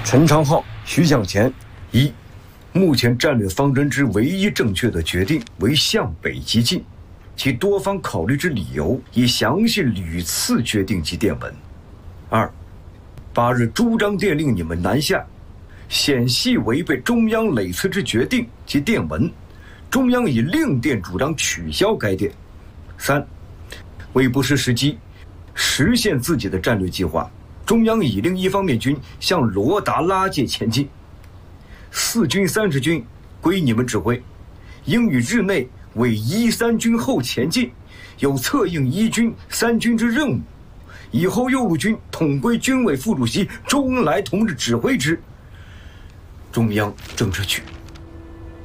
陈昌浩、徐向前：一、目前战略方针之唯一正确的决定为向北急进，其多方考虑之理由已详细屡次决定及电文。二、8日朱张电令你们南下，显系违背中央累次之决定及电文，中央以令电主张取消该电。三、为不失时机，实现自己的战略计划，中央已令一方面军向罗达拉界前进，4军30军归你们指挥，应于日内为1、3军后前进，有策应1军、3军之任务。以后右路军统归军委副主席周恩来同志指挥之。中央政治局。